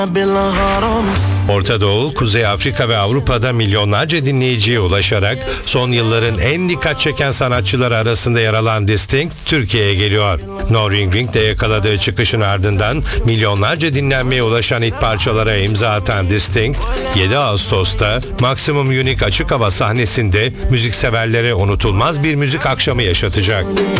Orta Doğu, Kuzey Afrika ve Avrupa'da milyonlarca dinleyiciye ulaşarak son yılların en dikkat çeken sanatçıları arasında yer alan Distinct, Türkiye'ye geliyor. No Ring Ring'de yakaladığı çıkışın ardından milyonlarca dinlenmeye ulaşan hit parçalara imza atan Distinct, 7 Ağustos'ta Maximum Unique açık hava sahnesinde müzikseverlere unutulmaz bir müzik akşamı yaşatacak.